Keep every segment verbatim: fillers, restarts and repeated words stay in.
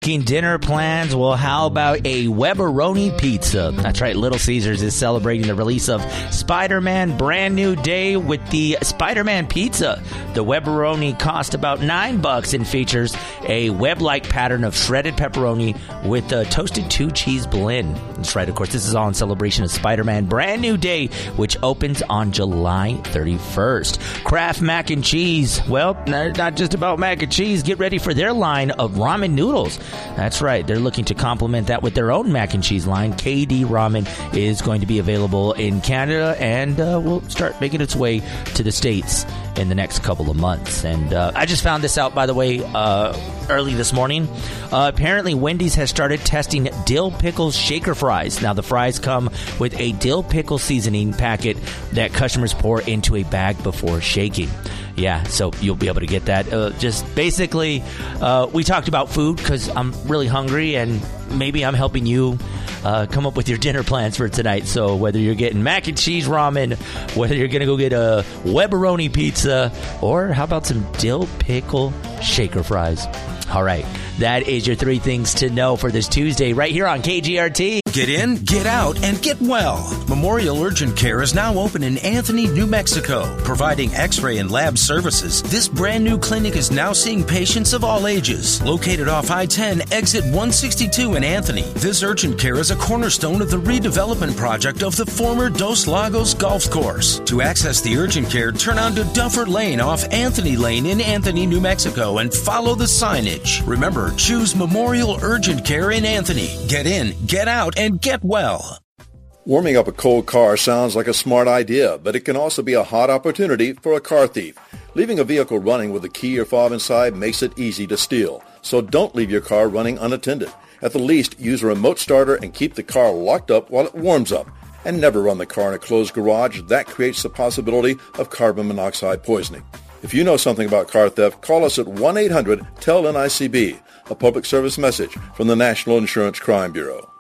Making dinner plans? Well, how about a Webberoni pizza? That's right, Little Caesars is celebrating the release of Spider-Man Brand New Day with the Spider-Man pizza. The Webberoni costs about nine bucks and features a web-like pattern of shredded pepperoni with a toasted two-cheese blend. That's right, of course, this is all in celebration of Spider-Man Brand New Day, which opens on July thirty-first. Kraft Mac and Cheese. Well, not just about mac and cheese. Get ready for their line of ramen noodles. That's right. They're looking to complement that with their own mac and cheese line. K D Ramen is going to be available in Canada and uh, will start making its way to the States in the next couple of months. And uh, I just found this out, by the way, uh, early this morning. Uh, apparently, Wendy's has started testing dill pickle shaker fries. Now, the fries come with a dill pickle seasoning packet that customers pour into a bag before shaking. Yeah, so you'll be able to get that. Uh, just basically, uh, we talked about food because I'm really hungry and maybe I'm helping you uh, come up with your dinner plans for tonight. So whether you're getting mac and cheese ramen, whether you're going to go get a Webberoni pizza, or how about some dill pickle shaker fries? All right, that is your three things to know for this Tuesday right here on K G R T. Get in, get out, and get well. Memorial Urgent Care is now open in Anthony, New Mexico, providing x-ray and lab services. This brand new clinic is now seeing patients of all ages. Located off I ten, exit one sixty-two in Anthony, this urgent care is a cornerstone of the redevelopment project of the former Dos Lagos Golf Course. To access the urgent care, turn onto Duffer Lane off Anthony Lane in Anthony, New Mexico, and follow the signage. Remember, choose Memorial Urgent Care in Anthony. Get in, get out, and get well. Warming up a cold car sounds like a smart idea, but it can also be a hot opportunity for a car thief. Leaving a vehicle running with a key or fob inside makes it easy to steal. So don't leave your car running unattended. At the least, use a remote starter and keep the car locked up while it warms up. And never run the car in a closed garage. That creates the possibility of carbon monoxide poisoning. If you know something about car theft, call us at one eight hundred T E L N I C B, a public service message from the National Insurance Crime Bureau.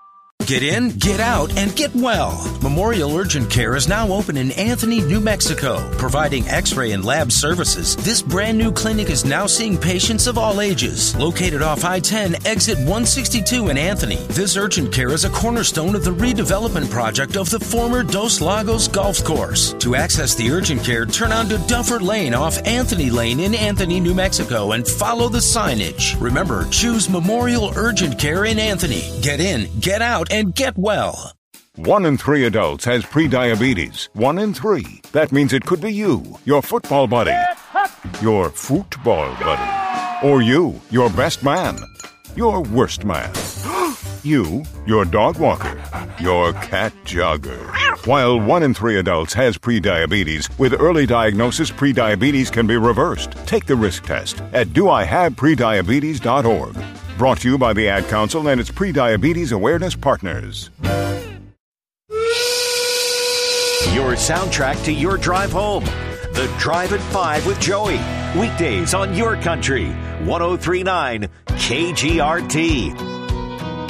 Get in, get out, and get well. Memorial Urgent Care is now open in Anthony, New Mexico, providing x-ray and lab services. This brand new clinic is now seeing patients of all ages. Located off I ten, exit one sixty-two in Anthony, this urgent care is a cornerstone of the redevelopment project of the former Dos Lagos Golf Course. To access the urgent care, turn onto Duffer Lane off Anthony Lane in Anthony, New Mexico, and follow the signage. Remember, choose Memorial Urgent Care in Anthony. Get in, get out, and get well. One in three adults has prediabetes. One in three. That means it could be you, your football buddy, your football buddy, or you, your best man, your worst man, you, your dog walker, your cat jogger. While one in three adults has prediabetes, with early diagnosis, prediabetes can be reversed. Take the risk test at do I have prediabetes dot org. Brought to you by the Ad Council and its Prediabetes Awareness Partners. Your soundtrack to your drive home. The Drive at five with Joey. Weekdays on your country. one oh three point nine K G R T.